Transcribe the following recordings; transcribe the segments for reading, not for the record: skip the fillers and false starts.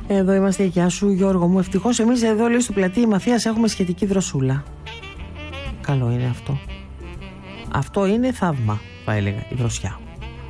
Εδώ είμαστε, γεια σου Γιώργο μου. Ευτυχώς εμείς εδώ, λέει, στο πλατείο Μαθίας έχουμε σχετική δροσούλα. Καλό είναι αυτό. Αυτό είναι θαύμα, θα έλεγα, η δροσιά.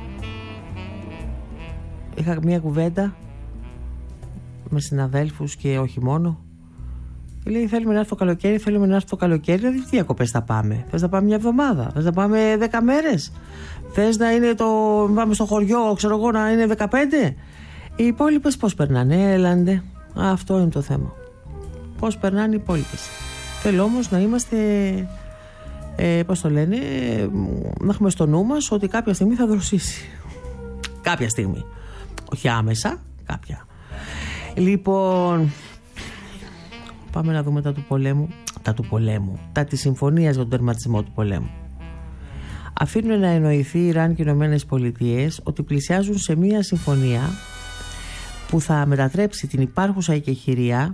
Είχα μια κουβέντα με συναδέλφους και όχι μόνο. Και λέει, θέλουμε να έρθει το καλοκαίρι, θέλουμε να έρθει το καλοκαίρι. Δηλαδή, τι διακοπές θα πάμε? Θες να πάμε μια εβδομάδα? Θες να πάμε 10 μέρες? Θες να είναι πάμε στο χωριό, ξέρω εγώ, να είναι 15? Οι υπόλοιπες πώς περνάνε? Έλαντε. Αυτό είναι το θέμα. Πώς περνάνε οι υπόλοιπες. Θέλω όμως να είμαστε, πώς το λένε, να έχουμε στο νου μας ότι κάποια στιγμή θα δροσίσει. Κάποια στιγμή. Όχι άμεσα, κάποια. Λοιπόν, πάμε να δούμε τα του πολέμου. Τα της συμφωνίας για τον τερματισμό του πολέμου. Αφήνουν να εννοηθεί η Ιράν και οι Ηνωμένες Πολιτείες ότι πλησιάζουν σε μία συμφωνία που θα μετατρέψει την υπάρχουσα οικεχηρία,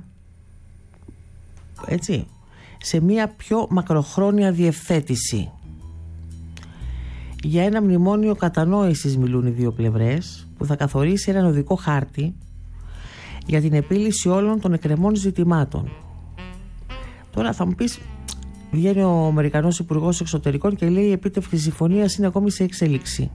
έτσι, σε μία πιο μακροχρόνια διευθέτηση. Για ένα μνημόνιο κατανόησης μιλούν οι δύο πλευρές, που θα καθορίσει έναν οδικό χάρτη για την επίλυση όλων των εκκρεμών ζητημάτων. Τώρα θα μου πεις, βγαίνει ο Αμερικανός Υπουργός Εξωτερικών και λέει η επίτευξη συμφωνίας είναι ακόμη σε εξέλιξη.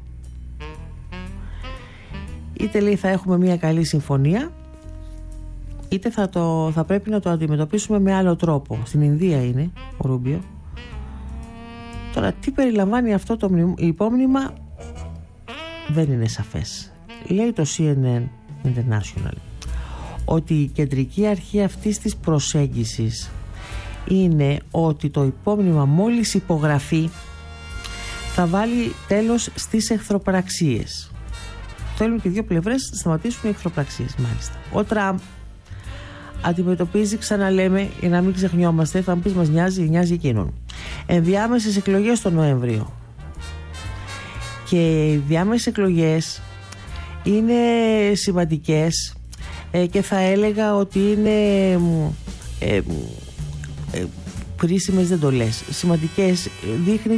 Είτε λέει θα έχουμε μια καλή συμφωνία, είτε θα πρέπει να το αντιμετωπίσουμε με άλλο τρόπο. Στην Ινδία είναι ο Ρούμπιο. Τώρα τι περιλαμβάνει αυτό το υπόμνημα δεν είναι σαφές. Λέει το CNN International ότι η κεντρική αρχή αυτής της προσέγγισης είναι ότι το υπόμνημα μόλις υπογραφεί θα βάλει τέλος στις εχθροπραξίες. Θέλουν και οι δύο πλευρές να σταματήσουν οι εχθροπραξίες, μάλιστα. Ο Τραμπ αντιμετωπίζει, ξαναλέμε, για να μην ξεχνιόμαστε, θα μου πεις μας νοιάζει εκείνον, ενδιάμεσες εκλογές τον Νοέμβριο. Και οι διάμεσες εκλογές είναι σημαντικές και θα έλεγα ότι είναι κρίσιμες, δεν το λες, σημαντικές. Δείχνει